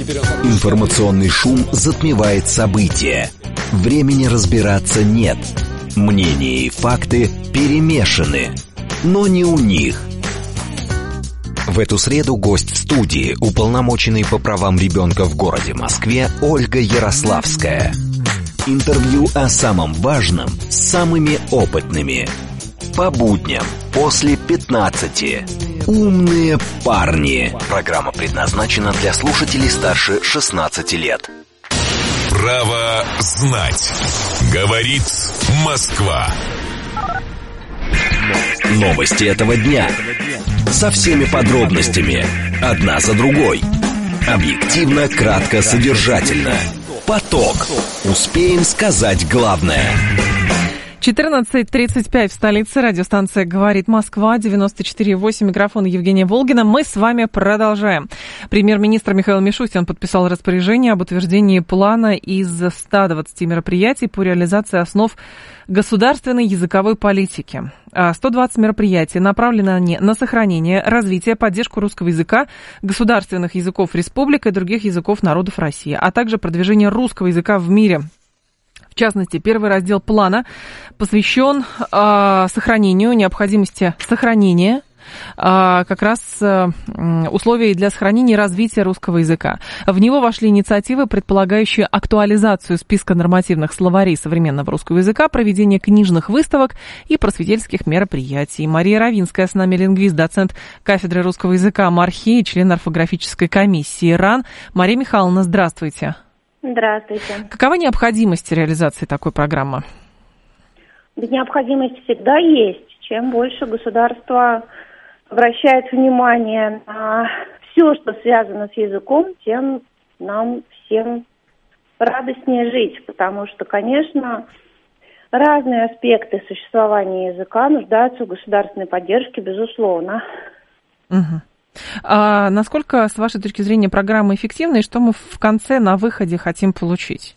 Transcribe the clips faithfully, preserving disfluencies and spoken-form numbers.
Информационный шум затмевает события. Времени разбираться нет. Мнения и факты перемешаны. Но не у них. В эту среду гость в студии, уполномоченный по правам ребенка в городе Москве Ольга Ярославская. Интервью о самом важном с самыми опытными. По будням после пятнадцати. Умные парни. Программа предназначена для слушателей старше шестнадцати лет. Право знать. Говорит Москва. Новости этого дня. Со всеми подробностями. Одна за другой. Объективно, кратко, содержательно. Поток. Успеем сказать главное. четырнадцать тридцать пять в столице. Радиостанция «Говорит Москва», девяносто четыре и восемь. Микрофон Евгения Волгина. Мы с вами продолжаем. Премьер-министр Михаил Мишустин подписал распоряжение об утверждении плана из ста двадцати мероприятий по реализации основ государственной языковой политики. сто двадцать мероприятий направлены на сохранение, развитие, поддержку русского языка, государственных языков республик и других языков народов России, а также продвижение русского языка в мире. В частности, первый раздел плана посвящен э, сохранению, необходимости сохранения э, как раз э, условий для сохранения и развития русского языка. В него вошли инициативы, предполагающие актуализацию списка нормативных словарей современного русского языка, проведение книжных выставок и просветительских мероприятий. Мария Равинская с нами, лингвист, доцент кафедры русского языка МАРХИ и член орфографической комиссии РАН. Мария Михайловна, здравствуйте. Здравствуйте. Какова необходимость реализации такой программы? Необходимость всегда есть. Чем больше государство обращает внимание на все, что связано с языком, тем нам всем радостнее жить. Потому что, конечно, разные аспекты существования языка нуждаются в государственной поддержке, безусловно. Угу. А насколько, с вашей точки зрения, программа эффективна, и что мы в конце на выходе хотим получить?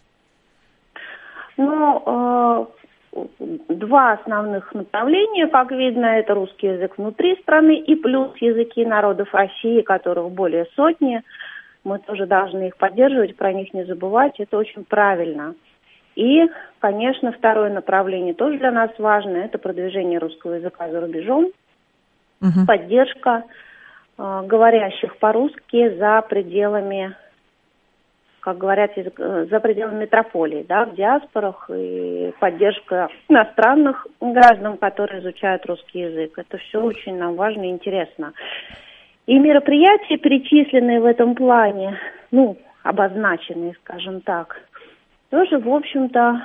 Ну, э, два основных направления, как видно, это русский язык внутри страны и плюс языки народов России, которых более сотни. Мы тоже должны их поддерживать, про них не забывать, это очень правильно. И, конечно, второе направление тоже для нас важно, это продвижение русского языка за рубежом, угу. поддержка говорящих по-русски за пределами, как говорят, за пределами метрополии, да, в диаспорах, и поддержка иностранных граждан, которые изучают русский язык. Это все очень нам важно и интересно. И мероприятия, перечисленные в этом плане, ну, обозначенные, скажем так, тоже, в общем-то,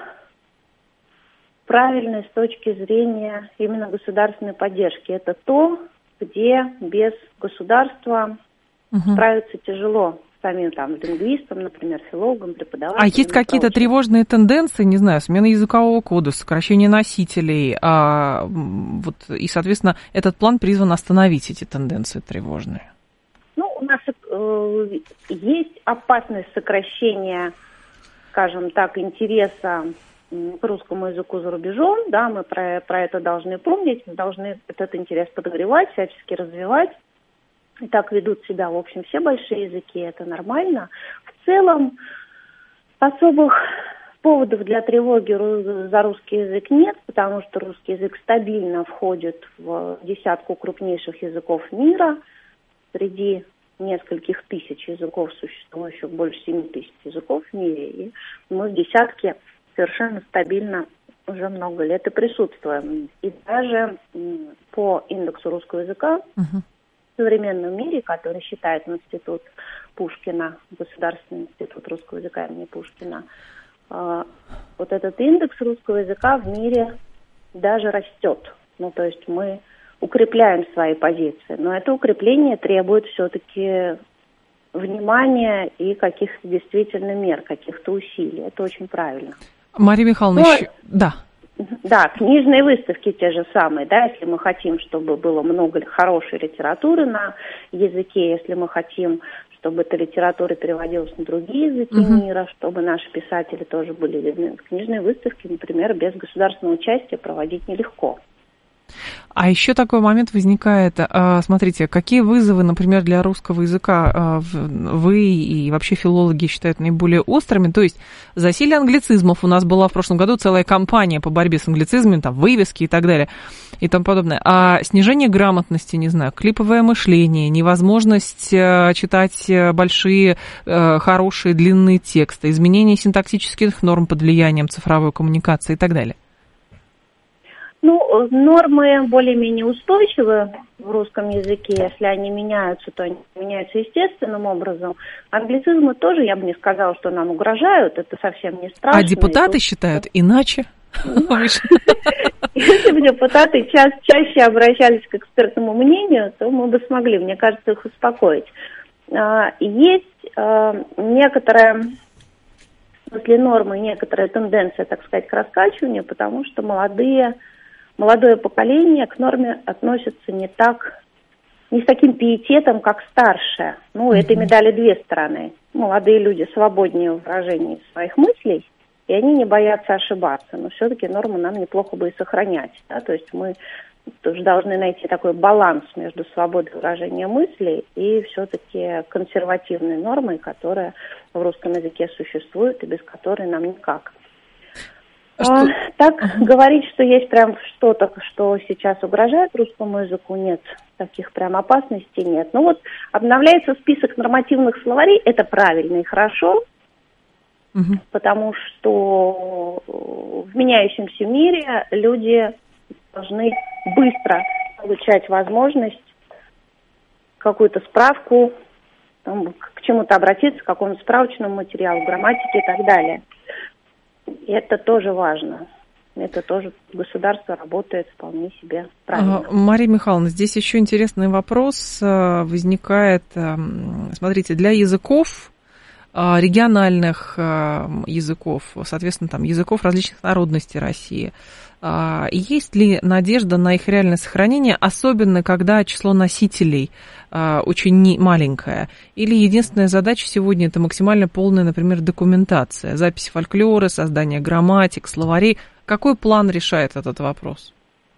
правильные с точки зрения именно государственной поддержки. Это то, где без государства угу. справиться тяжело самим там лингвистам, например, филологам, преподавателям. А есть какие-то тревожные тенденции, не знаю, смена языкового кода, сокращение носителей, а, вот, и, соответственно, этот план призван остановить эти тенденции тревожные? Ну, у нас э, есть опасность сокращения, скажем так, интереса к русскому языку за рубежом, да, мы про, про это должны помнить, мы должны этот интерес подогревать, всячески развивать. И так ведут себя, в общем, все большие языки, это нормально. В целом особых поводов для тревоги за русский язык нет, потому что русский язык стабильно входит в десятку крупнейших языков мира. Среди нескольких тысяч языков существующих, больше семи тысяч языков в мире, и мы в десятке совершенно стабильно уже много лет и присутствуем. И даже по индексу русского языка uh-huh. в современном мире, который считает институт Пушкина, Государственный институт русского языка имени Пушкина, э, вот этот индекс русского языка в мире даже растет. Ну, то есть мы укрепляем свои позиции. Но это укрепление требует все-таки внимания и каких-то действительно мер, каких-то усилий. Это очень правильно. Мария Михайловна, Но, еще... да. Да, книжные выставки те же самые, да, если мы хотим, чтобы было много хорошей литературы на языке, если мы хотим, чтобы эта литература переводилась на другие языки uh-huh. мира, чтобы наши писатели тоже были видны. Книжные выставки, например, без государственного участия проводить нелегко. А еще такой момент возникает. Смотрите, какие вызовы, например, для русского языка вы и вообще филологи считают наиболее острыми? То есть засилие англицизмов. У нас была в прошлом году целая кампания по борьбе с англицизмами, там, вывески и так далее, и тому подобное. А снижение грамотности, не знаю, клиповое мышление, невозможность читать большие, хорошие, длинные тексты, изменение синтаксических норм под влиянием цифровой коммуникации и так далее. Ну, нормы более-менее устойчивы в русском языке. Если они меняются, то они меняются естественным образом. Англицизмы тоже, я бы не сказала, что нам угрожают. Это совсем не страшно. А депутаты тут... считают иначе? Если бы депутаты ча- чаще обращались к экспертному мнению, то мы бы смогли, мне кажется, их успокоить. Есть некоторая, после нормы, некоторая тенденция, так сказать, к раскачиванию, потому что молодые... Молодое поколение к норме относится не так, не с таким пиететом, как старшее. Ну, этой медали две стороны. Молодые люди свободнее в выражении своих мыслей, и они не боятся ошибаться. Но все-таки норму нам неплохо бы и сохранять. Да? То есть мы тоже должны найти такой баланс между свободой выражения мыслей и все-таки консервативной нормой, которая в русском языке существует и без которой нам никак. Что? А, так uh-huh. говорить, что есть прям что-то, что сейчас угрожает русскому языку, нет. Таких прям опасностей нет. Ну вот обновляется список нормативных словарей, это правильно и хорошо, uh-huh. потому что в меняющемся мире люди должны быстро получать возможность какую-то справку, там, к чему-то обратиться, к какому-то справочному материалу, грамматике и так далее. И это тоже важно. Это тоже государство работает вполне себе правильно. Мария Михайловна, здесь еще интересный вопрос возникает. Смотрите, для языков, региональных языков, соответственно, там, языков различных народностей России, есть ли надежда на их реальное сохранение, особенно когда число носителей очень маленькое? Или единственная задача сегодня – это максимально полная, например, документация, запись фольклора, создание грамматик, словарей? Какой план решает этот вопрос?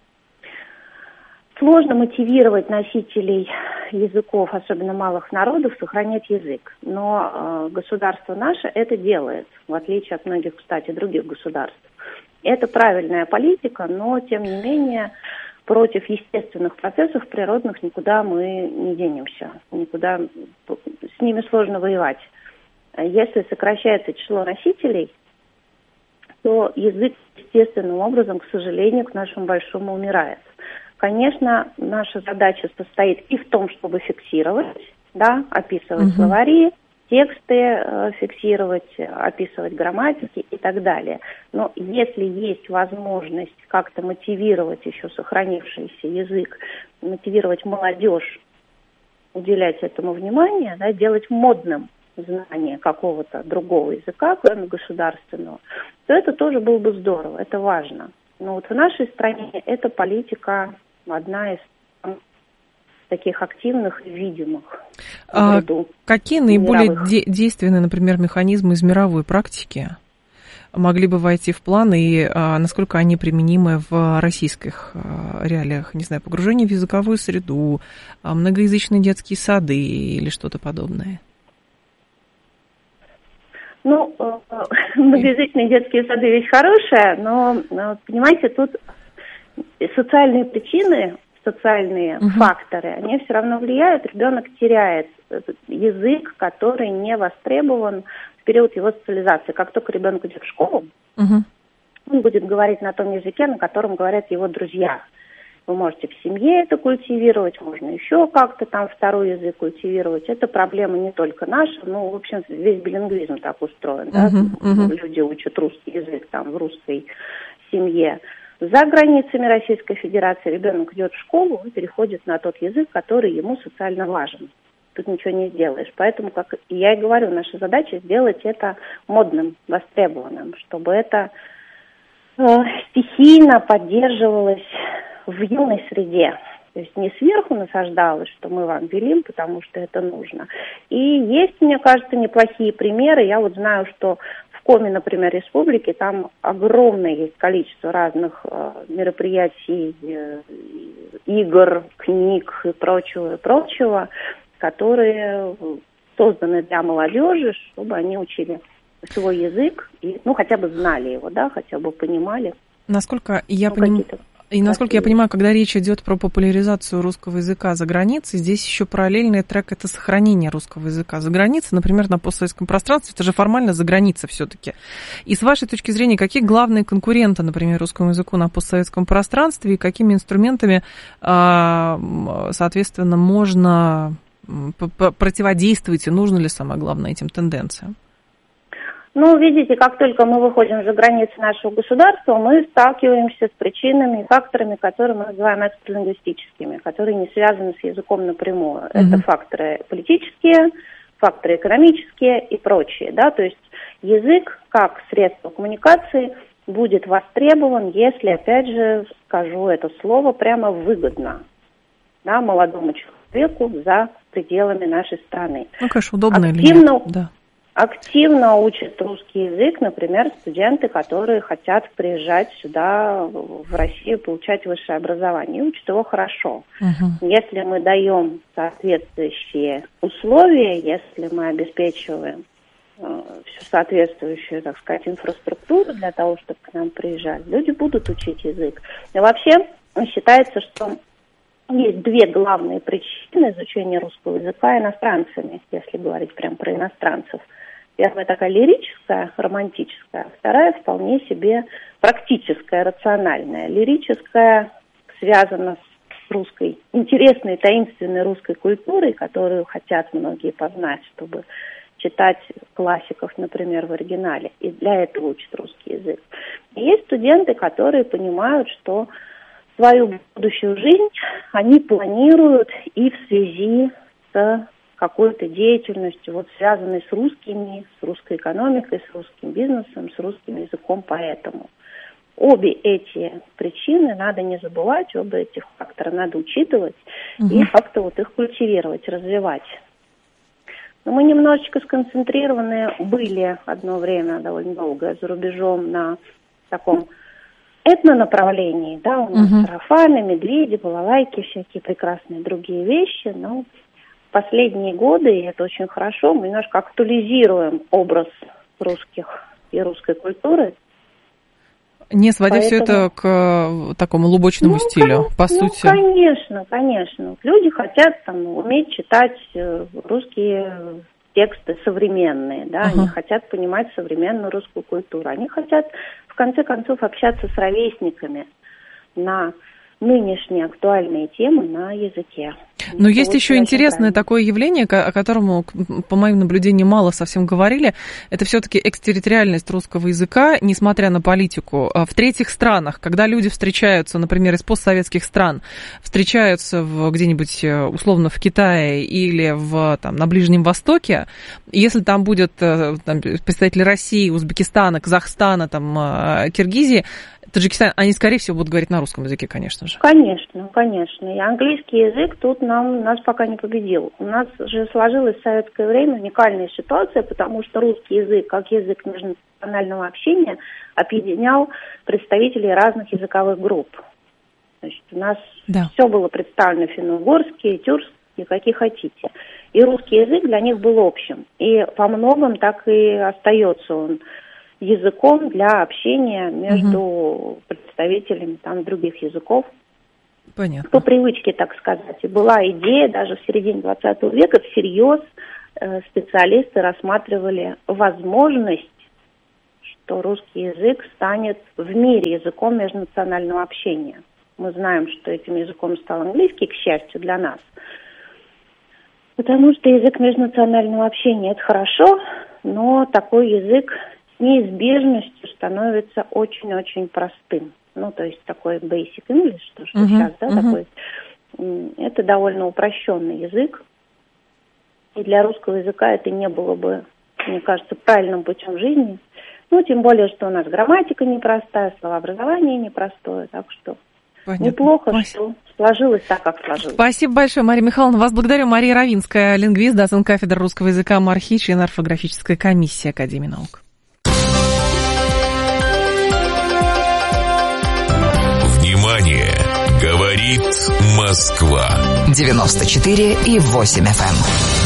Сложно мотивировать носителей языков, особенно малых народов, сохранять язык. Но государство наше это делает, в отличие от многих, кстати, других государств. Это правильная политика, но, тем не менее, против естественных процессов природных никуда мы не денемся. Никуда с ними сложно воевать. Если сокращается число носителей, то язык естественным образом, к сожалению, к нашему большому умирает. Конечно, наша задача состоит и в том, чтобы фиксировать, да, описывать uh-huh. словари, тексты э, фиксировать, описывать грамматики и так далее. Но если есть возможность как-то мотивировать еще сохранившийся язык, мотивировать молодежь уделять этому внимание, да, делать модным знание какого-то другого языка, кроме государственного, то это тоже было бы здорово, это важно. Но вот в нашей стране эта политика одна из таких активных и видимых. А какие наиболее де- действенные, например, механизмы из мировой практики могли бы войти в план, и а, насколько они применимы в российских а, реалиях? Не знаю, погружение в языковую среду, а, многоязычные детские сады или что-то подобное? Ну, многоязычные детские сады вещь хорошая, но, понимаете, тут социальные причины, социальные uh-huh. факторы, они все равно влияют. Ребенок теряет язык, который не востребован в период его социализации. Как только ребенок идет в школу, uh-huh. он будет говорить на том языке, на котором говорят его друзья. Вы можете в семье это культивировать, можно еще как-то там второй язык культивировать. Это проблема не только наша, ну, в общем, весь билингвизм так устроен, uh-huh, да? Uh-huh. Люди учат русский язык там в русской семье. За границами Российской Федерации ребенок идет в школу и переходит на тот язык, который ему социально важен. Тут ничего не сделаешь. Поэтому, как я и говорю, наша задача сделать это модным, востребованным, чтобы это э, стихийно поддерживалось в юной среде. То есть не сверху насаждалось, что мы вам велим, потому что это нужно. И есть, мне кажется, неплохие примеры. Я вот знаю, что в Коми, например, республики, там огромное есть количество разных э, мероприятий, э, игр, книг и прочего, и прочего, которые созданы для молодежи, чтобы они учили свой язык и, ну, хотя бы знали его, да, хотя бы понимали. Насколько я ну, понимаю... И насколько я понимаю, когда речь идет про популяризацию русского языка за границей, здесь еще параллельный трек – это сохранение русского языка за границей, например, на постсоветском пространстве, это же формально за границей все-таки. И с вашей точки зрения, какие главные конкуренты, например, русскому языку на постсоветском пространстве, и какими инструментами, соответственно, можно противодействовать, и нужно ли, самое главное, этим тенденциям? Ну, видите, как только мы выходим за границы нашего государства, мы сталкиваемся с причинами и факторами, которые мы называем экстралингвистическими, которые не связаны с языком напрямую. Mm-hmm. Это факторы политические, факторы экономические и прочие, да, то есть язык как средство коммуникации будет востребован, если, опять же, скажу это слово, прямо выгодно, да, молодому человеку за пределами нашей страны. Ну, конечно, удобно Активно... или нет, да. Активно учат русский язык, например, студенты, которые хотят приезжать сюда, в Россию, получать высшее образование, и учат его хорошо. Uh-huh. Если мы даем соответствующие условия, если мы обеспечиваем э, всю соответствующую, так сказать, инфраструктуру для того, чтобы к нам приезжали, люди будут учить язык. И вообще считается, что есть две главные причины изучения русского языка иностранцами, если говорить прям про иностранцев. Первая такая лирическая, романтическая, а вторая вполне себе практическая, рациональная. Лирическая связана с русской, интересной, таинственной русской культурой, которую хотят многие познать, чтобы читать классиков, например, в оригинале. И для этого учат русский язык. И есть студенты, которые понимают, что свою будущую жизнь они планируют и в связи с какой-то деятельностью, вот связанной с русскими, с русской экономикой, с русским бизнесом, с русским языком. Поэтому обе эти причины надо не забывать, оба этих фактора надо учитывать угу. и как-то вот их культивировать, развивать. Но мы немножечко сконцентрированы были одно время, довольно долго, за рубежом на таком этнонаправлении, да, у нас uh-huh. сарафаны, медведи, балалайки, всякие прекрасные другие вещи, но в последние годы, и это очень хорошо, мы немножко актуализируем образ русских и русской культуры. Не сводя Поэтому... все это к такому лубочному ну, стилю, по ну, сути. Ну, конечно, конечно. Люди хотят там уметь читать русские тексты современные, да, uh-huh. они хотят понимать современную русскую культуру, они хотят в конце концов общаться с ровесниками на нынешние актуальные темы на языке. Но это есть еще интересное правильно. Такое явление, о котором, по моим наблюдениям, мало совсем говорили. Это все-таки экстерриториальность русского языка, несмотря на политику. В третьих странах, когда люди встречаются, например, из постсоветских стран, встречаются в, где-нибудь условно в Китае или в, там, на Ближнем Востоке, если там будет там, представители России, Узбекистана, Казахстана, там, Киргизии, Таджикистан, они, скорее всего, будут говорить на русском языке, конечно же. Конечно, конечно. И английский язык тут нам, нас пока не победил. У нас же сложилась в советское время уникальная ситуация, потому что русский язык, как язык межнационального общения, объединял представителей разных языковых групп. Значит, у нас да. все было представлено финно-угорские, тюркские, какие хотите. И русский язык для них был общим. И во многом так и остается он языком для общения между угу. представителями там, других языков. Понятно. По привычке, так сказать. И была идея, даже в середине двадцатого века всерьез э, специалисты рассматривали возможность, что русский язык станет в мире языком межнационального общения. Мы знаем, что этим языком стал английский, к счастью, для нас. Потому что язык межнационального общения – это хорошо, но такой язык неизбежностью становится очень-очень простым. Ну, то есть такой basic English, то, что uh-huh, сейчас, да, uh-huh. такой, это довольно упрощенный язык. И для русского языка это не было бы, мне кажется, правильным путем жизни. Ну, тем более, что у нас грамматика непростая, словообразование непростое, так что Понятно. Неплохо, Спасибо. Что сложилось так, как сложилось. Спасибо большое, Мария Михайловна. Вас благодарю. Мария Равинская, лингвист, доцент кафедры русского языка МАРХИ, член орфографической комиссии Академии наук. Говорит Москва. девяносто четыре и восемь эф эм.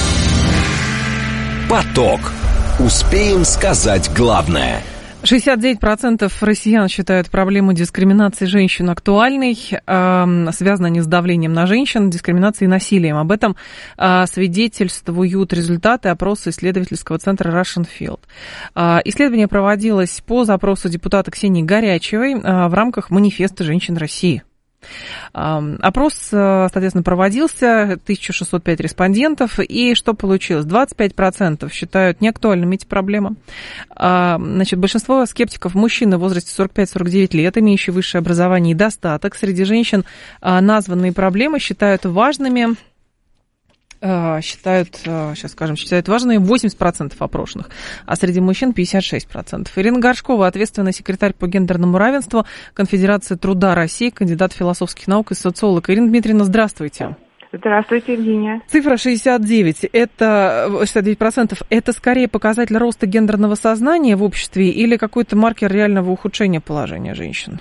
Поток. Успеем сказать главное. шестьдесят девять процентов россиян считают проблему дискриминации женщин актуальной. Э, связаны они с давлением на женщин, дискриминацией и насилием. Об этом э, свидетельствуют результаты опроса исследовательского центра Russian Field. Э, исследование проводилось по запросу депутата Ксении Горячевой э, в рамках манифеста женщин России. Опрос, соответственно, проводился, тысяча шестьсот пять респондентов, и что получилось? двадцать пять процентов считают неактуальными эти проблемы. Значит, большинство скептиков мужчины в возрасте сорок пять - сорок девять лет, имеющие высшее образование и достаток. Среди женщин названные проблемы считают важными. Считают, сейчас скажем, считают важными восемьдесят процентов опрошенных, а среди мужчин пятьдесят шесть процентов. Ирина Горшкова, ответственный секретарь по гендерному равенству Конфедерации труда России, кандидат философских наук и социолог. Ирина Дмитриевна, здравствуйте. Здравствуйте, Евгения. Цифра шестьдесят девять, это, шестьдесят девять процентов, это скорее показатель роста гендерного сознания в обществе или какой-то маркер реального ухудшения положения женщин?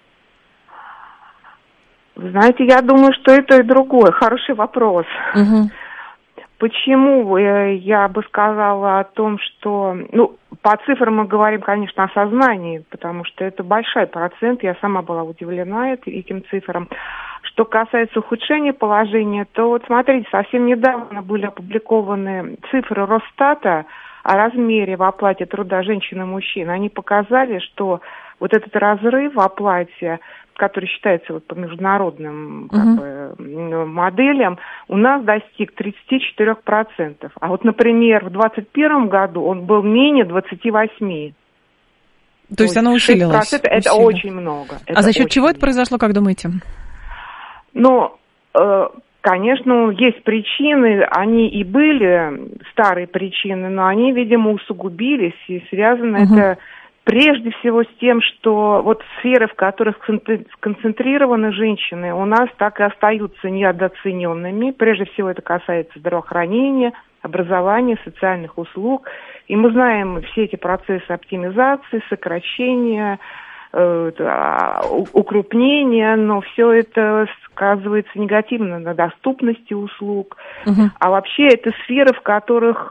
Вы знаете, я думаю, что это и другое. Хороший вопрос. Угу. Почему я бы сказала о том, что... Ну, по цифрам мы говорим, конечно, о сознании, потому что это большой процент. Я сама была удивлена этим цифрам. Что касается ухудшения положения, то вот смотрите, совсем недавно были опубликованы цифры Росстата о размере в оплате труда женщин и мужчин. Они показали, что вот этот разрыв в оплате, который считается вот по международным как uh-huh. бы, моделям, у нас достиг тридцать четыре процента. А вот, например, в двадцать первом году он был менее двадцать восемь. То, То есть оно усилилось? шесть процентов это очень много. А за счет чего много. Это произошло, как думаете? Ну, э, конечно, есть причины, они и были старые причины, но они, видимо, усугубились, и связано uh-huh. это... Прежде всего с тем, что вот сферы, в которых сконцентрированы женщины, у нас так и остаются недооцененными. Прежде всего это касается здравоохранения, образования, социальных услуг. И мы знаем все эти процессы оптимизации, сокращения, укрупнения, но все это сказывается негативно на доступности услуг. Uh-huh. А вообще это сферы, в которых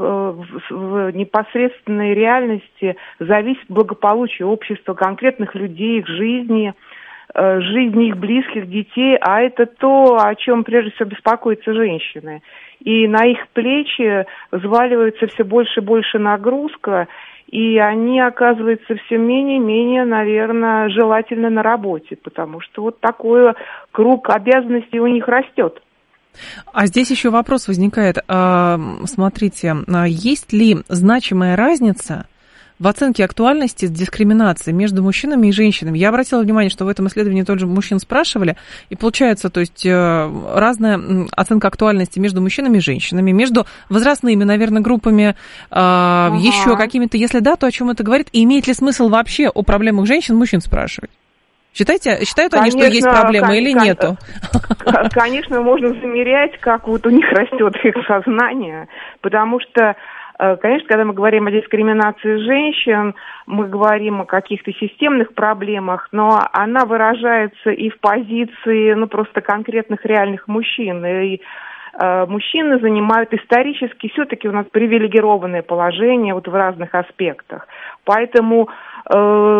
в непосредственной реальности зависит благополучие общества, конкретных людей, их жизни, жизни их близких, детей, а это то, о чем прежде всего беспокоятся женщины. И на их плечи взваливается все больше и больше нагрузка, и они оказываются все менее и менее, наверное, желательны на работе, потому что вот такой круг обязанностей у них растет. А здесь еще вопрос возникает. Смотрите, есть ли значимая разница в оценке актуальности дискриминации между мужчинами и женщинами? Я обратила внимание, что в этом исследовании тоже мужчин спрашивали, и получается, то есть разная оценка актуальности между мужчинами и женщинами, между возрастными, наверное, группами, ага. еще какими-то, если да, то о чем это говорит, и имеет ли смысл вообще о проблемах женщин мужчин спрашивать? Считаете, считают конечно, они, что есть проблема кон- или кон- нету? Конечно, можно замерять, как вот у них растет их сознание, потому что конечно, когда мы говорим о дискриминации женщин, мы говорим о каких-то системных проблемах, но она выражается и в позиции, ну, просто конкретных реальных мужчин. И э, мужчины занимают исторически все-таки у нас привилегированное положение вот в разных аспектах. Поэтому э,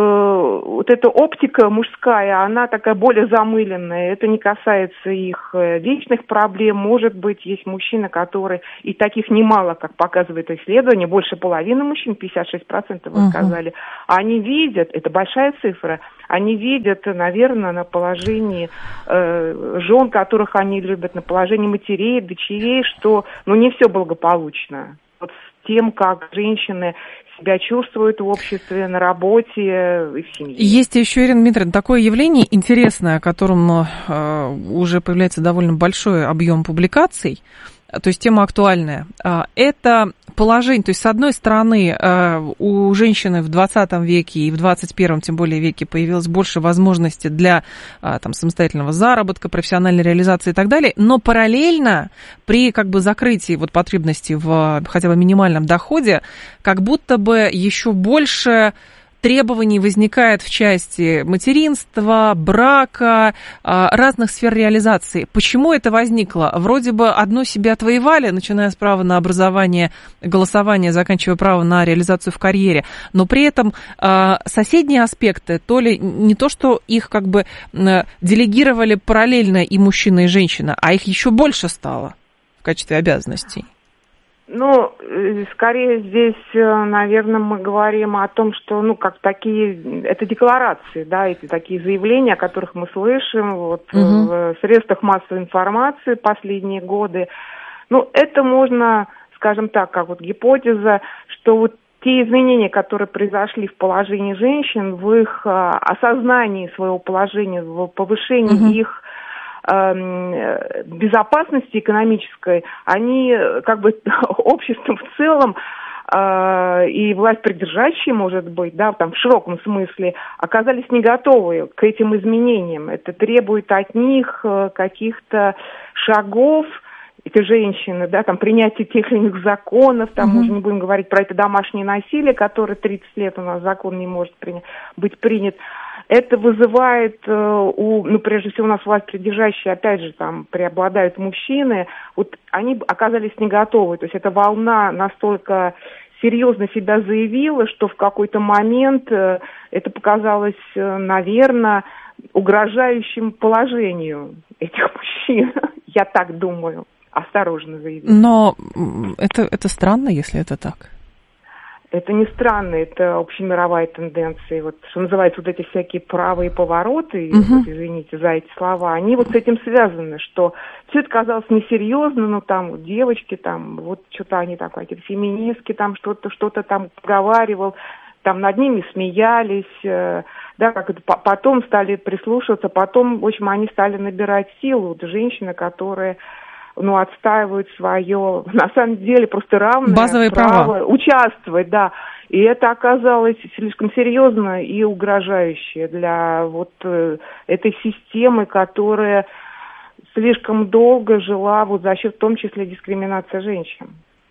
вот эта оптика мужская, она такая более замыленная. Это не касается их личных проблем. Может быть, есть мужчины, которые, и таких немало, как показывает исследование, больше половины мужчин, пятьдесят шесть процентов вы сказали, uh-huh. они видят, это большая цифра, они видят, наверное, на положении э, жен, которых они любят, на положении матерей, дочерей, что ну, не все благополучно. Вот с тем, как женщины себя чувствуют в обществе, на работе и в семье. Есть еще, Ирина Дмитриевна, такое явление интересное, о котором э, уже появляется довольно большой объем публикаций, то есть тема актуальная. Это положение, то есть с одной стороны у женщины в двадцатом веке и в двадцать первом, тем более, веке появилось больше возможностей для там, самостоятельного заработка, профессиональной реализации и так далее, но параллельно при как бы закрытии вот, потребностей в хотя бы минимальном доходе как будто бы еще больше требований возникает в части материнства, брака, разных сфер реализации. Почему это возникло? Вроде бы одно себе отвоевали, начиная с права на образование, голосование, заканчивая право на реализацию в карьере, но при этом соседние аспекты, то ли не то, что их как бы делегировали параллельно и мужчина, и женщина, а их еще больше стало в качестве обязанностей. Ну, скорее здесь, наверное, мы говорим о том, что, ну, как такие, это декларации, да, эти такие заявления, о которых мы слышим вот, угу. в средствах массовой информации последние годы. Ну, это можно, скажем так, как вот гипотеза, что вот те изменения, которые произошли в положении женщин, в их а, осознании своего положения, в повышении угу. их безопасности экономической, они как бы обществом в целом э, и власть придержащие, может быть, да, там в широком смысле, оказались не готовы к этим изменениям. Это требует от них каких-то шагов, эти женщины, да, там принятие тех или иных законов, там mm-hmm. мы уже не будем говорить про это домашнее насилие, которое тридцать лет у нас закон не может приня- быть принят. Это вызывает э, у, ну, прежде всего, у нас власть придержащая, опять же, там, преобладают мужчины, вот они оказались не готовы, то есть эта волна настолько серьезно себя заявила, что в какой-то момент э, это показалось, э, наверное, угрожающим положению этих мужчин, я так думаю, осторожно заявить. Но это, это странно, если это так. Это не странно, это общемировая тенденция. Вот, что называется, вот эти всякие правые повороты, uh-huh. вот, извините за эти слова, они вот с этим связаны, что все это казалось несерьезно, но там вот, девочки, там, вот что-то они там, какие-то феминистки, там что-то, что-то там поговаривал, там над ними смеялись, э, да, как это, потом стали прислушиваться, потом, в общем, они стали набирать силу, вот, женщины, которые... ну, отстаивают свое, на самом деле, просто равное базовые право права. Участвовать, да. И это оказалось слишком серьезно и угрожающе для вот э, этой системы, которая слишком долго жила вот за счет, в том числе, дискриминации женщин.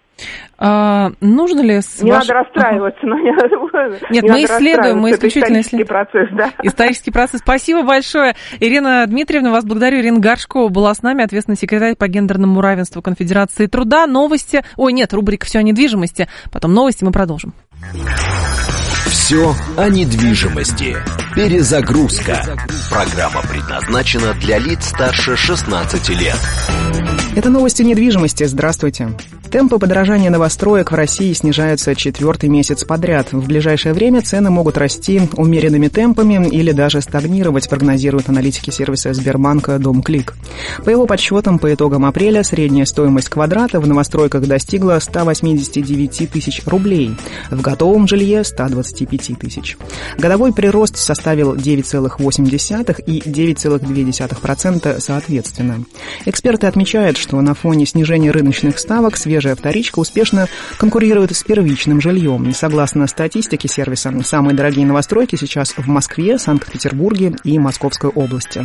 А, нужно ли... С не ваш... надо расстраиваться. Ага. Не, Нет, не мы исследуем, мы исключительно исторический исследуем. процесс, да. Исторический процесс. Спасибо большое. Ирина Дмитриевна, вас благодарю. Ирина Горшкова была с нами, ответственный секретарь по гендерному равенству Конфедерации труда. Новости... Ой, нет, рубрика «Все о недвижимости». Потом новости, мы продолжим. Все о недвижимости. Перезагрузка. Программа предназначена для лиц старше шестнадцати лет. Это новости недвижимости. Здравствуйте. Темпы подорожания новостроек в России снижаются четвертый месяц подряд. В ближайшее время цены могут расти умеренными темпами или даже стагнировать, прогнозируют аналитики сервиса Сбербанка «Домклик». По его подсчетам, по итогам апреля средняя стоимость квадрата в новостройках достигла ста восьмидесяти девяти тысяч рублей, в готовом жилье – ста двадцати пяти тысяч. Годовой прирост составил девять целых восемь десятых и девять целых две десятых процента соответственно. Эксперты отмечают, что на фоне снижения рыночных ставок свежая вторичка успешно конкурирует с первичным жильем. Согласно статистике сервиса, самые дорогие новостройки сейчас в Москве, Санкт-Петербурге и Московской области.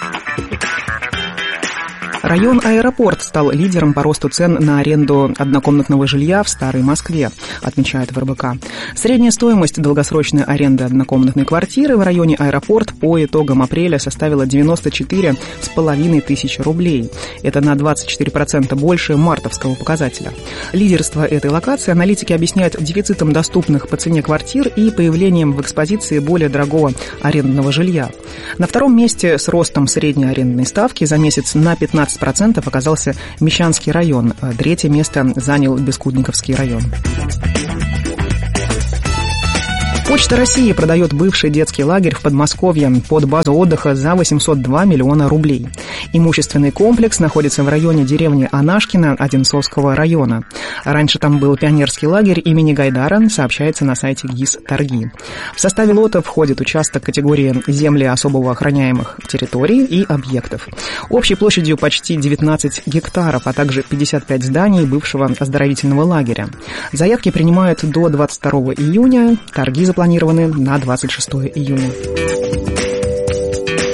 Район Аэропорт стал лидером по росту цен на аренду однокомнатного жилья в Старой Москве, отмечает в эр бэ ка. Средняя стоимость долгосрочной аренды однокомнатной квартиры в районе Аэропорт по итогам апреля составила девяносто четыре с половиной тысячи рублей. Это на двадцать четыре процента больше мартовского показателя. Лидерство этой локации аналитики объясняют дефицитом доступных по цене квартир и появлением в экспозиции более дорогого арендного жилья. На втором месте с ростом средней арендной ставки за месяц на пятнадцать процентов оказался Мещанский район. Третье место занял Бескудниковский район. Почта России продает бывший детский лагерь в Подмосковье под базу отдыха за восемьсот два миллиона рублей. Имущественный комплекс находится в районе деревни Анашкино Одинцовского района. Раньше там был пионерский лагерь имени Гайдара, сообщается на сайте ГИС «Торги». В составе лота входит участок категории земли особо охраняемых территорий и объектов. Общей площадью почти девятнадцать гектаров, а также пятьдесят пять зданий бывшего оздоровительного лагеря. Заявки принимают до двадцать второго июня, торги запланированы на двадцать шестого июня.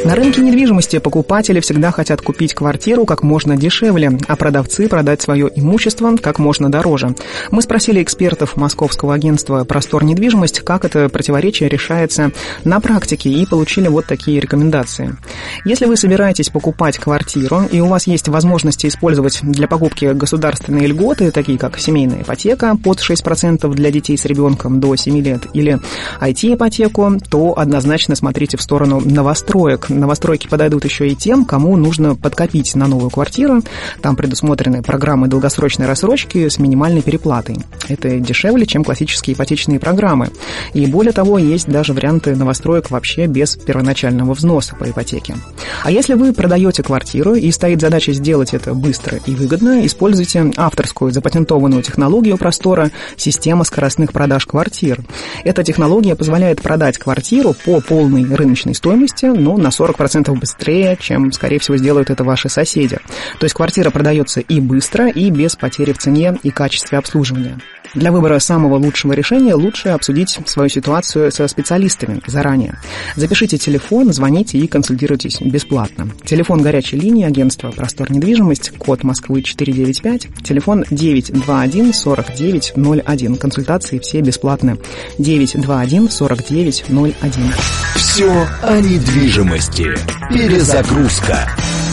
На рынке недвижимости покупатели всегда хотят купить квартиру как можно дешевле, а продавцы продать свое имущество как можно дороже. Мы спросили экспертов московского агентства «Простор недвижимость», как это противоречие решается на практике, и получили вот такие рекомендации. Если вы собираетесь покупать квартиру, и у вас есть возможности использовать для покупки государственные льготы, такие как семейная ипотека под шесть процентов для детей с ребенком до семи лет или ай ти-ипотеку, то однозначно смотрите в сторону новостроек. Новостройки подойдут еще и тем, кому нужно подкопить на новую квартиру. Там предусмотрены программы долгосрочной рассрочки с минимальной переплатой. Это дешевле, чем классические ипотечные программы. И более того, есть даже варианты новостроек вообще без первоначального взноса по ипотеке. А если вы продаете квартиру и стоит задача сделать это быстро и выгодно, используйте авторскую запатентованную технологию Простора «Система скоростных продаж квартир». Эта технология позволяет продать квартиру по полной рыночной стоимости, но на сорок процентов быстрее, чем, скорее всего, сделают это ваши соседи. То есть квартира продается и быстро, и без потери в цене и качестве обслуживания. Для выбора самого лучшего решения лучше обсудить свою ситуацию со специалистами заранее. Запишите телефон, звоните и консультируйтесь бесплатно. Телефон горячей линии агентства «Простор недвижимость», код Москвы четыреста девяносто пять, телефон девять два один сорок девять ноль один. Консультации все бесплатны. девять два один сорок девять ноль один. Все о недвижимости. Перезагрузка.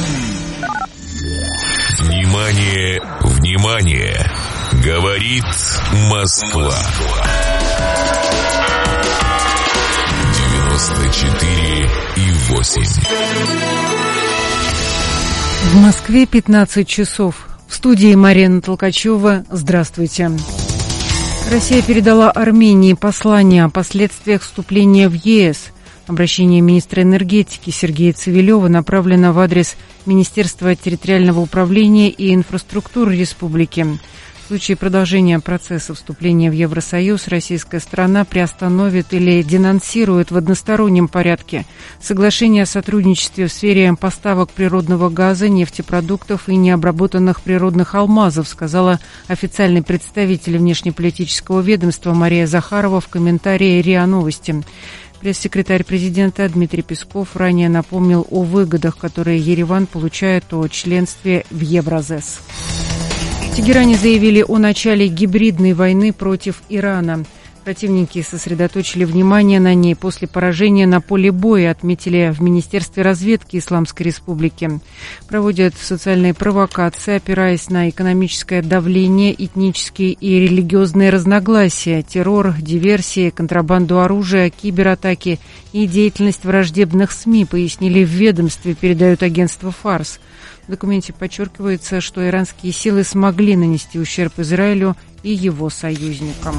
Внимание, внимание! Говорит Москва. девяносто четыре и восемь. В Москве пятнадцать часов. В студии Марина Толкачева. Здравствуйте. Россия передала Армении послание о последствиях вступления в ЕС. Обращение министра энергетики Сергея Цивилева направлено в адрес Министерства территориального управления и инфраструктуры республики. В случае продолжения процесса вступления в Евросоюз российская сторона приостановит или денонсирует в одностороннем порядке соглашение о сотрудничестве в сфере поставок природного газа, нефтепродуктов и необработанных природных алмазов, сказала официальный представитель внешнеполитического ведомства Мария Захарова в комментарии РИА Новости. Пресс-секретарь президента Дмитрий Песков ранее напомнил о выгодах, которые Ереван получает о членстве в Евразес. В Тегеране заявили о начале гибридной войны против Ирана. Противники сосредоточили внимание на ней после поражения на поле боя, отметили в Министерстве разведки Исламской Республики. Проводят социальные провокации, опираясь на экономическое давление, этнические и религиозные разногласия, террор, диверсии, контрабанду оружия, кибератаки и деятельность враждебных СМИ, пояснили в ведомстве, передают агентство «Фарс». В документе подчеркивается, что иранские силы смогли нанести ущерб Израилю и его союзникам.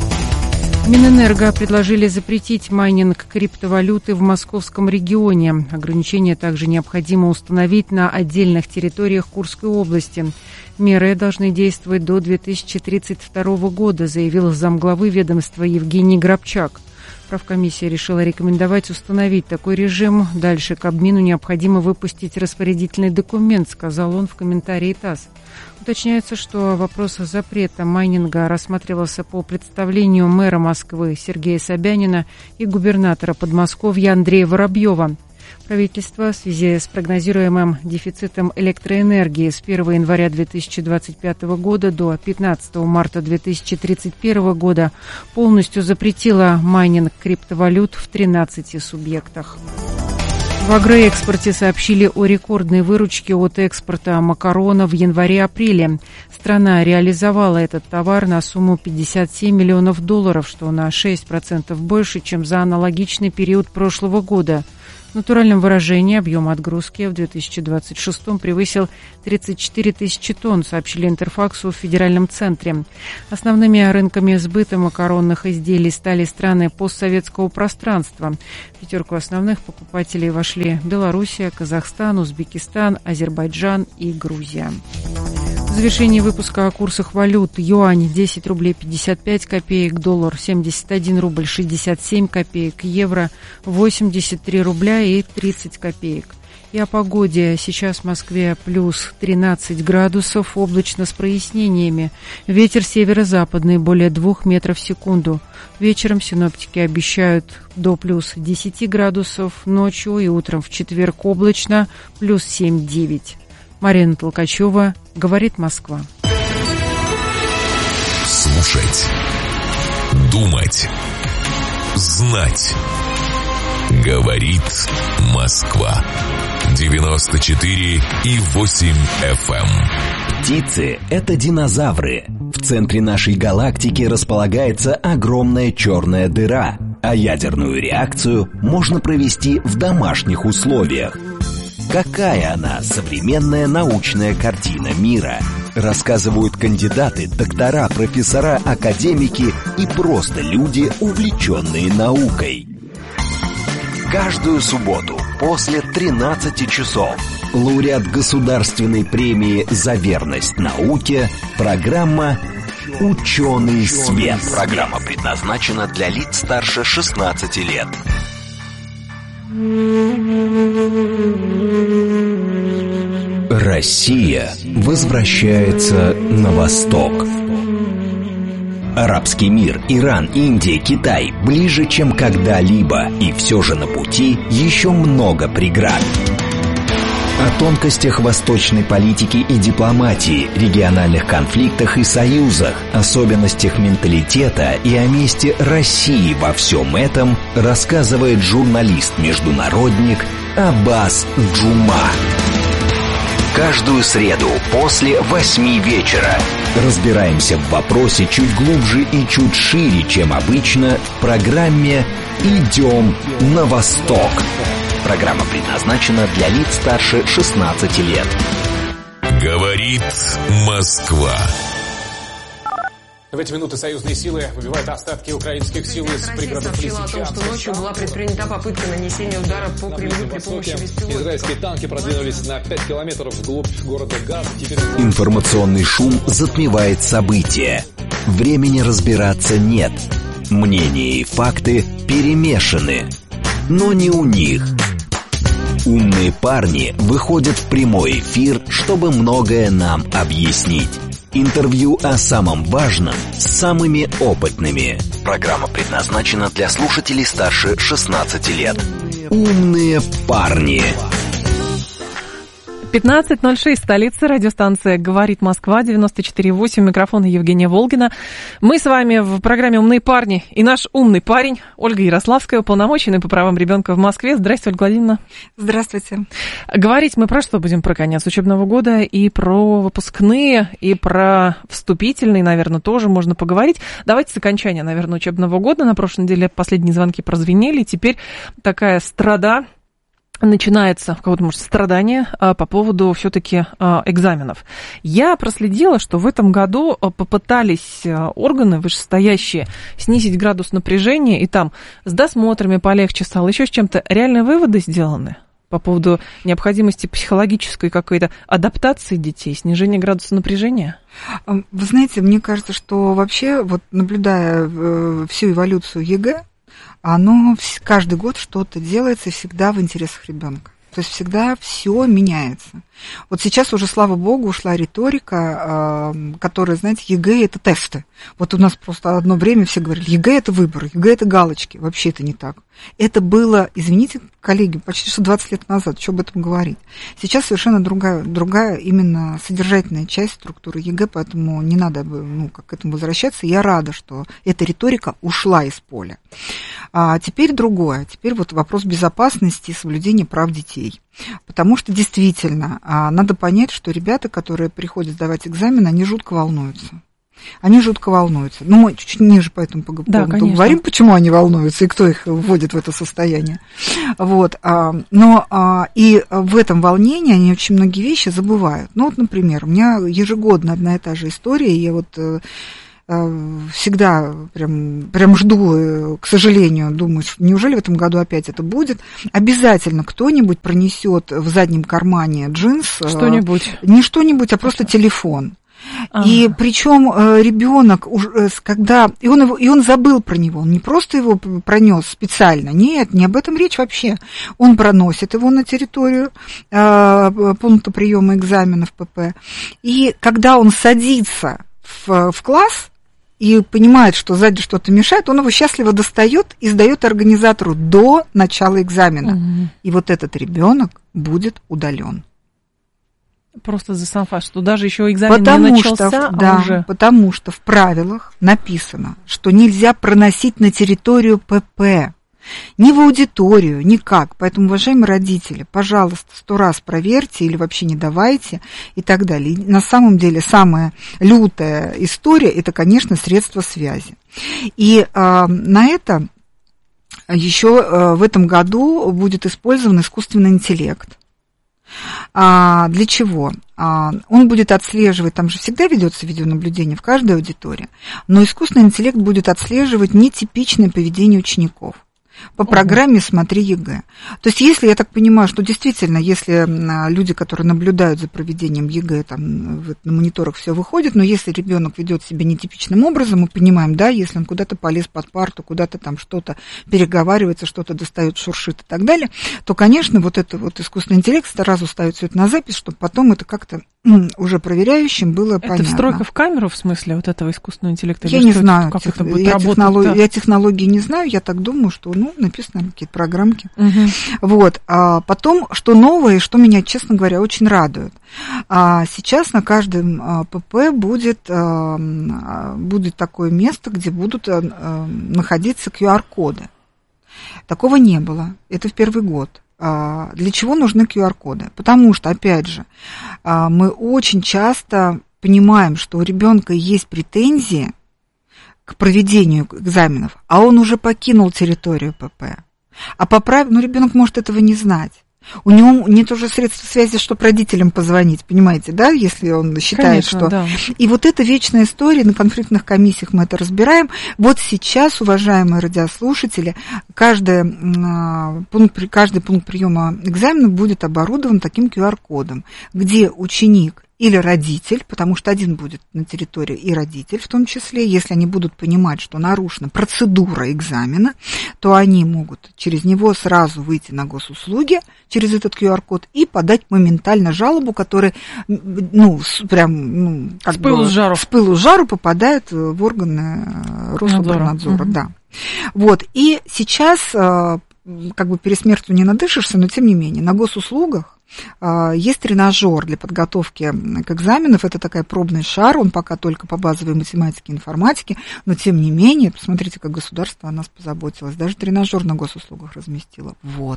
Минэнерго предложили запретить майнинг криптовалюты в московском регионе. Ограничения также необходимо установить на отдельных территориях Курской области. Меры должны действовать до две тысячи тридцать второго года, заявил замглавы ведомства Евгений Грабчак. Правкомиссия решила рекомендовать установить такой режим. Дальше Кабмину необходимо выпустить распорядительный документ, сказал он в комментарии ТАСС. Уточняется, что вопрос запрета майнинга рассматривался по представлению мэра Москвы Сергея Собянина и губернатора Подмосковья Андрея Воробьева. Правительство в связи с прогнозируемым дефицитом электроэнергии с первого января две тысячи двадцать пятого года до пятнадцатого марта две тысячи тридцать первого года полностью запретило майнинг криптовалют в тринадцати субъектах. В агроэкспорте сообщили о рекордной выручке от экспорта макарона в январе-апреле. Страна реализовала этот товар на сумму пятьдесят семь миллионов долларов, что на шесть процентов больше, чем за аналогичный период прошлого года. В натуральном выражении объем отгрузки в две тысячи двадцать шестом превысил тридцать четыре тысячи тонн, сообщили Интерфаксу в федеральном центре. Основными рынками сбыта макаронных изделий стали страны постсоветского пространства. В пятерку основных покупателей вошли Белоруссия, Казахстан, Узбекистан, Азербайджан и Грузия. В завершении выпуска о курсах валют: юань десять рублей пятьдесят пять копеек, доллар семьдесят один рубль шестьдесят семь копеек, евро восемьдесят три рубля и тридцать копеек. И о погоде. Сейчас в Москве плюс тринадцать градусов, облачно с прояснениями. Ветер северо-западный, более двух метров в секунду. Вечером синоптики обещают до плюс десять градусов, ночью и утром в четверг облачно, плюс семь-девять. Марина Толкачева, «Говорит Москва». Слушать, думать, знать. Говорит Москва. девяносто четыре и восемь эф эм. Птицы – это динозавры. В центре нашей галактики располагается огромная черная дыра, а ядерную реакцию можно провести в домашних условиях. Какая она, современная научная картина мира? Рассказывают кандидаты, доктора, профессора, академики и просто люди, увлеченные наукой. Каждую субботу после тринадцати часов лауреат Государственной премии за верность науке, программа «Ученый свет». Программа предназначена для лиц старше шестнадцати лет. Россия возвращается на восток. Арабский мир, Иран, Индия, Китай ближе, чем когда-либо, и все же на пути еще много преград. О тонкостях восточной политики и дипломатии, региональных конфликтах и союзах, особенностях менталитета и о месте России во всем этом рассказывает журналист-международник Аббас Джума. Каждую среду после восьми вечера разбираемся в вопросе чуть глубже и чуть шире, чем обычно, в программе «Идем на восток». Программа предназначена для лиц старше шестнадцати лет. Говорит Москва. В эти минуты союзные силы выбивают остатки украинских сил из пригородов Лисичанска. Россия сообщила о том, что ночью была предпринята попытка нанесения удара по Кремлю при помощи беспилотников. Израильские танки продвинулись на пять километров вглубь города Газ. Теперь... Информационный шум затмевает события. Времени разбираться нет. Мнения и факты перемешаны. Но не у них. Умные парни выходят в прямой эфир, чтобы многое нам объяснить. Интервью о самом важном с самыми опытными. Программа предназначена для слушателей старше шестнадцати лет. Умные парни. пятнадцать ноль шесть, столица, радиостанция «Говорит Москва», девяносто четыре и восемь, микрофон Евгения Волгина. Мы с вами в программе «Умные парни» и наш умный парень Ольга Ярославская, уполномоченный по правам ребенка в Москве. Здравствуйте, Ольга Владимировна. Здравствуйте. Говорить мы про что будем? Про конец учебного года и про выпускные, и про вступительные, наверное, тоже можно поговорить. Давайте с окончания, наверное, учебного года. На прошлой неделе последние звонки прозвенели. Теперь такая страда. Начинается, в кого-то, может, страдание а, по поводу все-таки а, экзаменов. Я проследила, что в этом году попытались а, органы вышестоящие снизить градус напряжения, и там с досмотрами полегче стало, еще с чем-то. Реальные выводы сделаны по поводу необходимости психологической какой-то адаптации детей, снижения градуса напряжения? Вы знаете, мне кажется, что вообще, вот наблюдая всю эволюцию ЕГЭ, оно каждый год что-то делается всегда в интересах ребенка. То есть всегда все меняется. Вот сейчас уже, слава богу, ушла риторика, которая, знаете, ЕГЭ – это тесты. Вот у нас просто одно время все говорили, ЕГЭ – это выборы, ЕГЭ – это галочки. Вообще это не так. Это было, извините, коллеги, почти что двадцать лет назад, что об этом говорить. Сейчас совершенно другая, другая именно содержательная часть структуры ЕГЭ, поэтому не надо ну, как к этому возвращаться. Я рада, что эта риторика ушла из поля. А теперь другое. Теперь вот вопрос безопасности и соблюдения прав детей. Потому что действительно надо понять, что ребята, которые приходят сдавать экзамен, они жутко волнуются. Они жутко волнуются. Ну, мы чуть ниже по этому поводу да, говорим, почему они волнуются и кто их вводит в это состояние. Вот. Но и в этом волнении они очень многие вещи забывают. Ну, вот, например, у меня ежегодно одна и та же история. Я вот всегда прям, прям жду, к сожалению, думаю, неужели в этом году опять это будет. Обязательно кто-нибудь пронесет в заднем кармане джинс. Что-нибудь. Не что-нибудь, а просто телефон. А-а-а. И причем ребенок, когда и он, его, и он забыл про него, он не просто его пронес специально, нет, не об этом речь вообще. Он проносит его на территорию э, пункта приема экзаменов ПП. И когда он садится в, в класс и понимает, что сзади что-то мешает, он его счастливо достает и сдает организатору до начала экзамена. Угу. И вот этот ребенок будет удален. Просто за сам факт, что даже еще экзамен потому не начался, что, а да, уже... потому что в правилах написано, что нельзя проносить на территорию ПП, ни в аудиторию, никак. Поэтому, уважаемые родители, пожалуйста, сто раз проверьте или вообще не давайте и так далее. И на самом деле самая лютая история – это, конечно, средства связи. И э, на это еще э, в этом году будет использован искусственный интеллект. А для чего? А, он будет отслеживать, там же всегда ведется видеонаблюдение в каждой аудитории, но искусственный интеллект будет отслеживать нетипичное поведение учеников по программе «Смотри ЕГЭ». То есть, если, я так понимаю, что действительно, если люди, которые наблюдают за проведением ЕГЭ, там на мониторах все выходит, но если ребенок ведет себя нетипичным образом, мы понимаем, да, если он куда-то полез под парту, куда-то там что-то переговаривается, что-то достает, шуршит и так далее, то, конечно, вот это вот искусственный интеллект сразу ставит все это на запись, чтобы потом это как-то уже проверяющим было это понятно. Это встройка в камеру, в смысле, вот этого искусственного интеллекта? Я не знаю, как тех, это будет я, работать, технолог, да? я технологии не знаю, я так думаю, что, ну, написано какие-то программки. Угу. Вот. А потом, что новое, что меня, честно говоря, очень радует. А сейчас на каждом ПП будет, будет такое место, где будут находиться ку ар коды. Такого не было. Это в первый год. Для чего нужны ку ар коды? Потому что, опять же, мы очень часто понимаем, что у ребенка есть претензии к проведению экзаменов, а он уже покинул территорию ПП. А по правилам, ну, ребенок может этого не знать. У него нет уже средств связи, чтобы родителям позвонить, понимаете, да, если он считает, Конечно, что... Да. И вот эта вечная история, на конфликтных комиссиях мы это разбираем. Вот сейчас, уважаемые радиослушатели, каждый пункт, каждый пункт приема экзамена будет оборудован таким ку ар кодом, где ученик или родитель, потому что один будет на территории и родитель в том числе, если они будут понимать, что нарушена процедура экзамена, то они могут через него сразу выйти на госуслуги, через этот ку ар код, и подать моментально жалобу, которая, ну, прям, ну, как с пылу бы, с жару. с пылу с жару попадает в органы Рособорнадзора, угу. Да. Вот, и сейчас, как бы перед смертью не надышишься, но тем не менее, на госуслугах есть тренажер для подготовки к экзаменам. Это такой пробный шар, он пока только по базовой математике и информатике, но тем не менее, посмотрите, как государство о нас позаботилось. Даже тренажер на госуслугах разместило. Вот.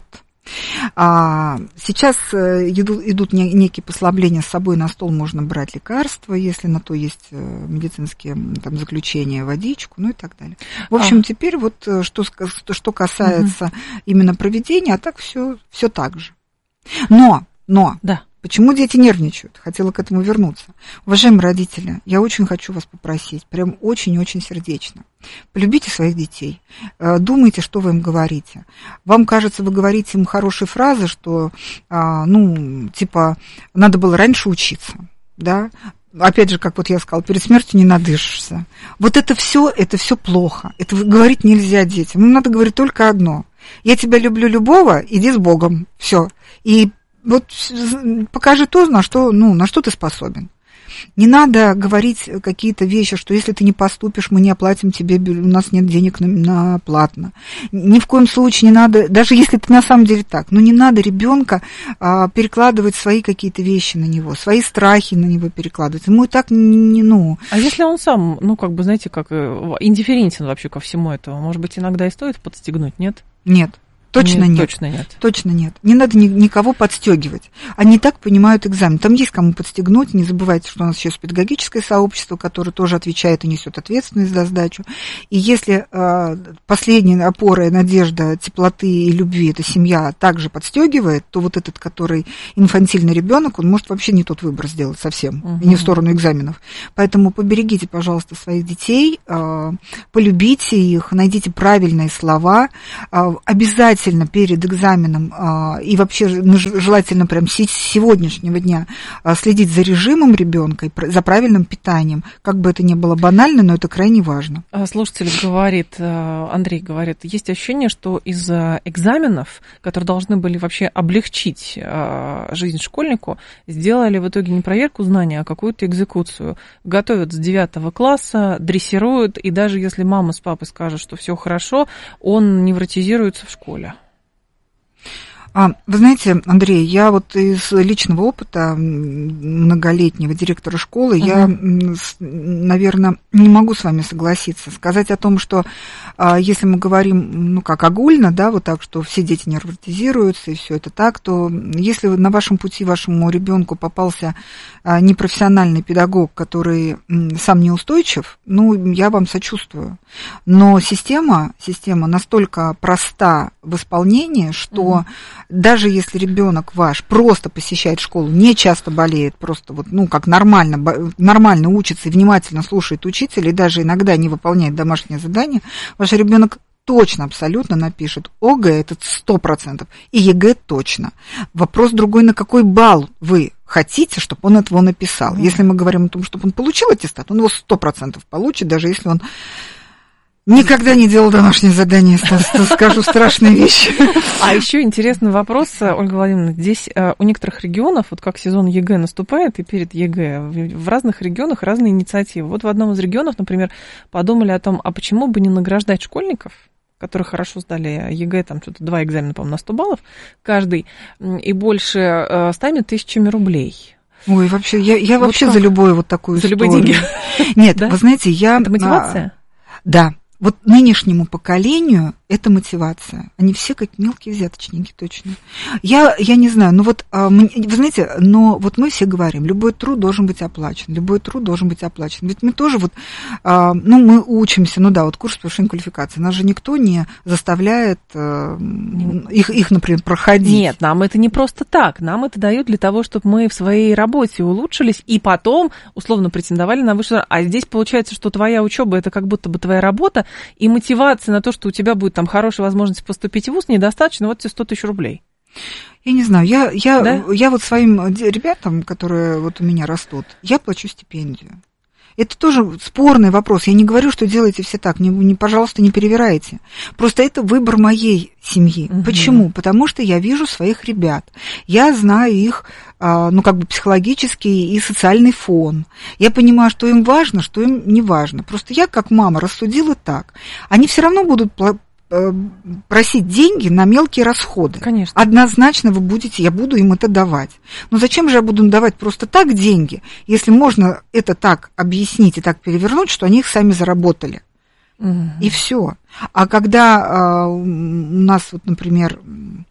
А сейчас идут, идут некие послабления, с собой на стол можно брать лекарства, если на то есть медицинские там, заключения, водичку, ну и так далее. В общем, а. теперь вот что, что касается угу. именно проведения, а так все, все так же. Но, но, да. Почему дети нервничают? Хотела к этому вернуться. Уважаемые родители, я очень хочу вас попросить, прям очень-очень сердечно. Полюбите своих детей, думайте, что вы им говорите. Вам кажется, вы говорите им хорошие фразы, что, ну, типа, надо было раньше учиться, да? Опять же, как вот я сказала, перед смертью не надышишься. Вот это все, это все плохо. Это говорить нельзя детям. Им надо говорить только одно. Я тебя люблю любого, иди с Богом. Все. И вот покажи то, на что, ну, на что ты способен. Не надо говорить какие-то вещи, что если ты не поступишь, мы не оплатим тебе, у нас нет денег на, на платно. Ни в коем случае не надо, даже если это на самом деле так, но не надо ребенка а, перекладывать свои какие-то вещи на него, свои страхи на него перекладывать. Ему и так не, ну... А если он сам, ну, как бы, знаете, как индифферентен вообще ко всему этому, может быть, иногда и стоит подстегнуть, нет? Нет. Точно нет, нет. Точно нет. Точно нет. Не надо ни, никого подстегивать. Они так понимают экзамен. Там есть кому подстегнуть. Не забывайте, что у нас еще есть педагогическое сообщество, которое тоже отвечает и несет ответственность за сдачу. И если э, последняя опора, надежда, теплоты и любви эта семья также подстегивает, то вот этот, который инфантильный ребенок, он может вообще не тот выбор сделать совсем, угу. и не в сторону экзаменов. Поэтому поберегите, пожалуйста, своих детей, э, полюбите их, найдите правильные слова, э, обязательно обязательно перед экзаменом а, и вообще желательно прям с сегодняшнего дня а, следить за режимом ребенка, за правильным питанием. Как бы это ни было банально, но это крайне важно. Слушатель говорит, Андрей говорит, есть ощущение, что из-за экзаменов, которые должны были вообще облегчить жизнь школьнику, сделали в итоге не проверку знаний, а какую-то экзекуцию. Готовят с девятого класса, дрессируют, и даже если мама с папой скажут, что все хорошо, он невротизируется в школе. А, вы знаете, Андрей, я вот из личного опыта многолетнего директора школы, uh-huh. я, наверное, не могу с вами согласиться. Сказать о том, что а, если мы говорим, ну, как огульно, да, вот так, что все дети невротизируются, и все это так, то если на вашем пути вашему ребенку попался а, непрофессиональный педагог, который м, сам неустойчив, ну, я вам сочувствую. Но система, система настолько проста в исполнении, что uh-huh. даже если ребенок ваш просто посещает школу, не часто болеет, просто вот, ну, как нормально, нормально учится и внимательно слушает учителя, и даже иногда не выполняет домашнее задание, ваш ребенок точно, абсолютно напишет ОГЭ, это сто процентов, и ЕГЭ точно. Вопрос другой, на какой балл вы хотите, чтобы он этого написал. Mm-hmm. Если мы говорим о том, чтобы он получил аттестат, он его сто процентов получит, даже если он никогда не делал домашнее задание, скажу страшные вещи. А еще интересный вопрос, Ольга Владимировна. Здесь у некоторых регионов, вот как сезон ЕГЭ наступает, и перед ЕГЭ, в разных регионах разные инициативы. Вот в одном из регионов, например, подумали о том, а почему бы не награждать школьников, которые хорошо сдали ЕГЭ, там что-то два экзамена, по-моему, на сто баллов каждый, и больше ста тысячами рублей. Ой, вообще, я, я вот вообще как? За любую вот такую за историю. За любые деньги? Нет, да? Вы знаете, я... Это мотивация? А, да. Вот нынешнему поколению это мотивация. Они все как мелкие взяточники, точно. Я, я не знаю, ну вот, вы знаете, но вот мы все говорим, любой труд должен быть оплачен, любой труд должен быть оплачен. Ведь мы тоже вот, ну, мы учимся, ну да, вот курс повышения квалификации, нас же никто не заставляет их, их, например, проходить. Нет, нам это не просто так, нам это дают для того, чтобы мы в своей работе улучшились и потом, условно, претендовали на высшую. А здесь получается, что твоя учеба это как будто бы твоя работа, и мотивация на то, что у тебя будет там хорошая возможность поступить в вуз, недостаточно, вот тебе сто тысяч рублей. Я не знаю, я, я, да? я вот своим ребятам, которые вот у меня растут, я плачу стипендию. Это тоже спорный вопрос. Я не говорю, что делайте все так. Не, не, пожалуйста, не перевирайте. Просто это выбор моей семьи. Угу. Почему? Потому что я вижу своих ребят. Я знаю их, ну, как бы психологический и социальный фон. Я понимаю, что им важно, что им не важно. Просто я, как мама, рассудила так. Они все равно будут просить деньги на мелкие расходы. Конечно. Однозначно вы будете, я буду им это давать. Но зачем же я буду им давать просто так деньги, если можно это так объяснить и так перевернуть, что они их сами заработали? Угу. И все. А когда а, у нас, вот, например,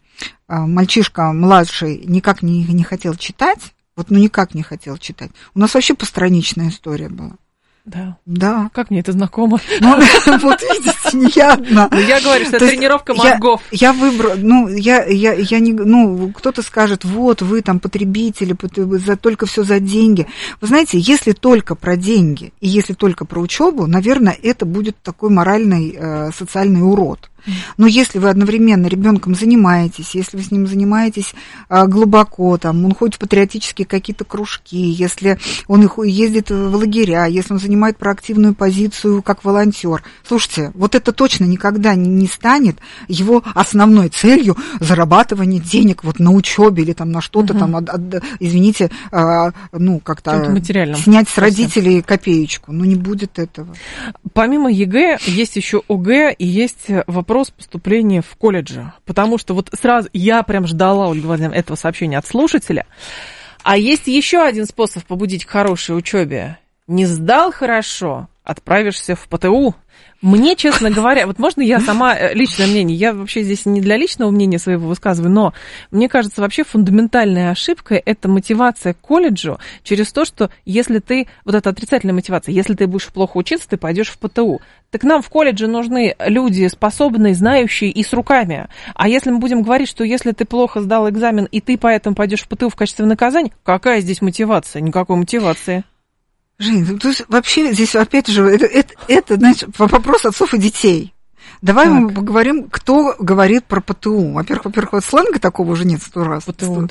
а, мальчишка младший никак не, не хотел читать, вот ну никак не хотел читать, у нас вообще постраничная история была. Да. Да. Как мне это знакомо? Ну, вот видите, не я одна. Ну, я говорю, что это тренировка мозгов. Я, я выбрала, ну, я, я, я не, ну, кто-то скажет, вот, вы там потребители, за, только все за деньги. Вы знаете, если только про деньги и если только про учебу, наверное, это будет такой моральный, э, социальный урод. Но если вы одновременно ребенком занимаетесь, если вы с ним занимаетесь глубоко, там, он ходит в патриотические какие-то кружки, если он ездит в лагеря, если он занимает проактивную позицию как волонтер, слушайте, вот это точно никогда не станет его основной целью зарабатывания денег вот на учебе или там на что-то угу. там, от, от, извините, ну как-то снять с родителей копеечку, но не будет этого. Помимо ЕГЭ есть еще ОГЭ и есть вопрос поступления в колледжи, потому что вот сразу я прям ждала, Ольга Владимировна, этого сообщения от слушателя. А есть еще один способ побудить к хорошей учебе. Не сдал хорошо, отправишься в ПТУ. Мне, честно говоря, вот можно я сама личное мнение, я вообще здесь не для личного мнения своего высказываю, но мне кажется, вообще фундаментальная ошибка – это мотивация к колледжу через то, что если ты, вот эта отрицательная мотивация, если ты будешь плохо учиться, ты пойдешь в ПТУ. Так нам в колледже нужны люди способные, знающие и с руками. А если мы будем говорить, что если ты плохо сдал экзамен, и ты поэтому пойдешь в ПТУ в качестве наказания, какая здесь мотивация? Никакой мотивации. Жень, то есть вообще здесь опять же, это, это, это, знаешь, вопрос отцов и детей. Давай Так. мы поговорим, кто говорит про ПТУ. Во-первых, во-первых, вот сленга такого уже нет сто раз. ПТУ,